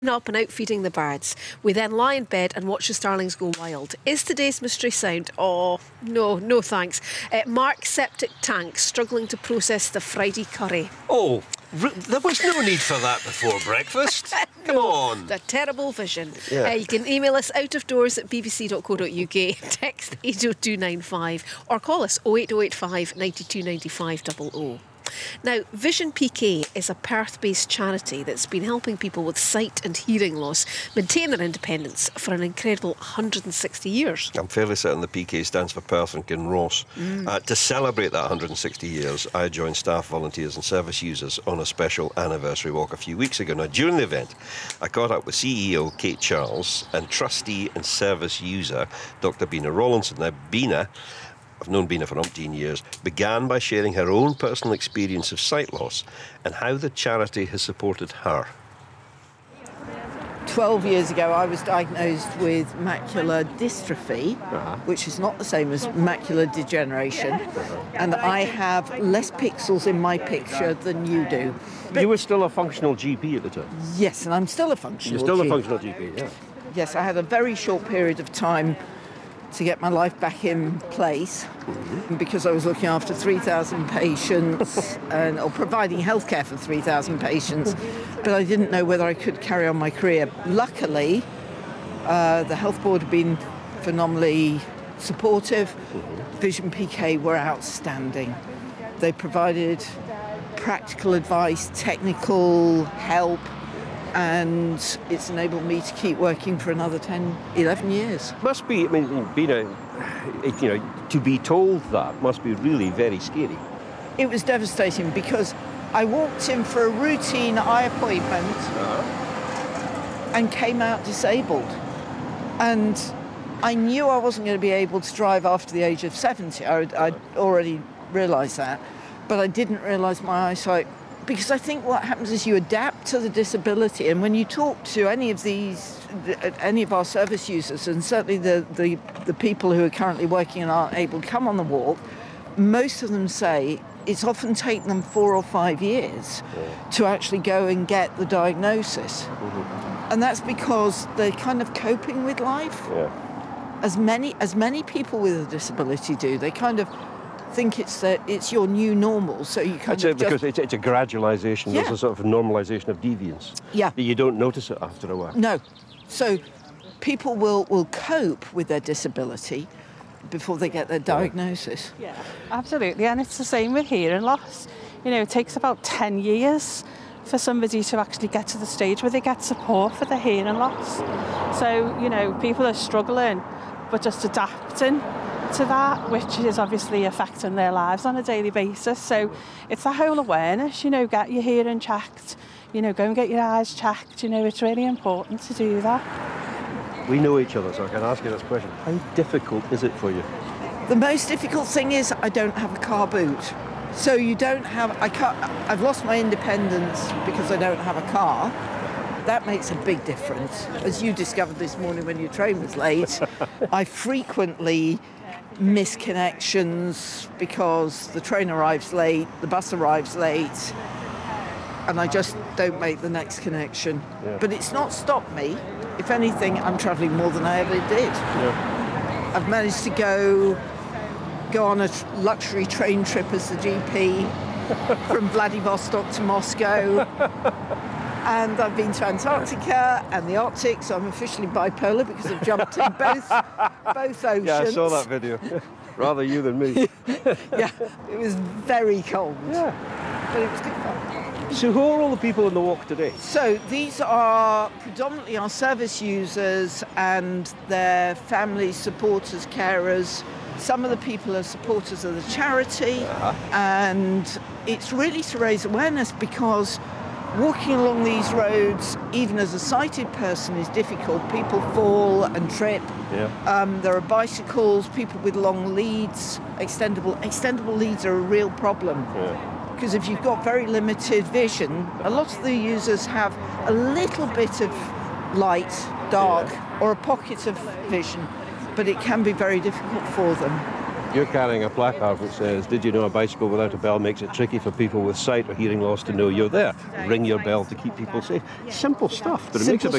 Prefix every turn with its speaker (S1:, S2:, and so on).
S1: Up and out feeding the birds. We then lie in bed and watch the starlings go wild. Is today's mystery sound? Oh, no thanks. Mark septic tank struggling to process the Friday curry.
S2: Oh, there was no need for that before breakfast. Come on.
S1: The terrible vision.
S2: Yeah.
S1: You can email us outofdoors@bbc.co.uk, text 80295 or call us 08085 92 95 00. Now, Vision PK is a Perth-based charity that's been helping people with sight and hearing loss maintain their independence for an incredible 160 years.
S2: I'm fairly certain the PK stands for Perth and Kinross. To celebrate that 160 years, I joined staff, volunteers and service users on a special anniversary walk a few weeks ago. Now, during the event, I caught up with CEO Kate Charles and trustee and service user Dr. Bina Rollinson. Now, Bina, I've known Bina for umpteen years, began by sharing her own personal experience of sight loss and how the charity has supported her.
S3: 12 years ago, I was diagnosed with macular dystrophy, which is not the same as macular degeneration, and I have less pixels in my picture than you do.
S4: You were still a functional GP at the time?
S3: Yes, and I'm still a functional GP.
S4: You're still a functional GP, yeah.
S3: Yes, I had a very short period of time to get my life back in place because I was looking after 3,000 patients or providing healthcare for 3,000 patients, but I didn't know whether I could carry on my career. Luckily, the health board had been phenomenally supportive. Vision PK were outstanding. They provided practical advice, technical help, and it's enabled me to keep working for another 10, 11 years.
S4: Must be, I mean, to be told that must be really very scary.
S3: It was devastating because I walked in for a routine eye appointment and came out disabled. And I knew I wasn't going to be able to drive after the age of 70. I'd already realised that, but I didn't realise my eyesight. Because I think what happens is you adapt to the disability, and when you talk to any of our service users, and certainly the people who are currently working and aren't able to come on the walk, most of them say it's often taken them 4 or 5 years to actually go and get the diagnosis. And that's because they're kind of coping with life, as many people with a disability do. They kind of think it's your new normal, so you kind of
S4: because it's a gradualisation, there's a sort of normalisation of deviance.
S3: Yeah.
S4: You don't notice it after a while.
S3: No. So people will cope with their disability before they get their diagnosis.
S5: Yeah, absolutely, and it's the same with hearing loss. It takes about 10 years for somebody to actually get to the stage where they get support for the hearing loss. So, people are struggling, but just adapting to that, which is obviously affecting their lives on a daily basis. So it's a whole awareness, get your hearing checked, go and get your eyes checked. It's really important to do that.
S4: We know each other, so I can ask you this question. How difficult is it for you?
S3: The most difficult thing is I don't have a car boot. So I've lost my independence because I don't have a car. That makes a big difference. As you discovered this morning when your train was late, I frequently miss connections because the train arrives late, the bus arrives late, and I just don't make the next connection. Yeah. But it's not stopped me. If anything, I'm travelling more than I ever did. Yeah. I've managed to go on a luxury train trip as the GP from Vladivostok to Moscow. And I've been to Antarctica and the Arctic, so I'm officially bipolar because I've jumped in both oceans.
S4: Yeah, I saw that video. Rather you than me.
S3: Yeah, it was very cold.
S4: Yeah.
S3: But it was good fun.
S4: So who are all the people in the walk today?
S3: So these are predominantly our service users and their families, supporters, carers. Some of the people are supporters of the charity. And it's really to raise awareness because walking along these roads, even as a sighted person, is difficult. People fall and trip. Yeah. There are bicycles, people with long leads. Extendable leads are a real problem. Yeah. Because if you've got very limited vision, a lot of the users have a little bit of light, dark, or a pocket of vision, but it can be very difficult for them.
S4: You're carrying a placard that says, "Did you know a bicycle without a bell makes it tricky for people with sight or hearing loss to know you're there? Ring your bell to keep people safe." Simple stuff, but it makes a big